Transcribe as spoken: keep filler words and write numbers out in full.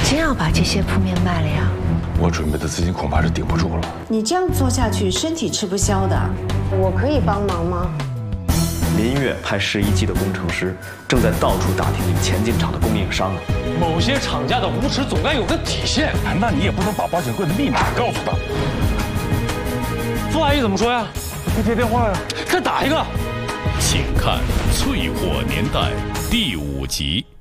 真要把这些铺面卖了呀？ 我准备的资金恐怕是顶不住了。 你这样做下去，身体吃不消的。 我可以帮忙吗？ 林月派十一季的工程师正在到处打听你前进厂的供应商。 某些厂家的无耻总该有个底线。 那你也不能把保险柜的密码告诉他。 傅阿姨怎么说呀？ 不接电话呀。 再打一个。 请看《淬火年代》第五集。